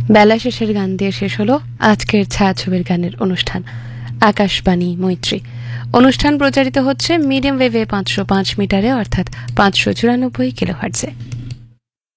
বেলা শেষের গান দিয়ে শেষ হলো আজকের ছায়াছবির গানের অনুষ্ঠান আকাশবাণী মৈত্রী। অনুষ্ঠান প্রচারিত হচ্ছে মিডিয়াম ওয়েভে 505 মিটারে অর্থাৎ 594 কিলোহার্টজে।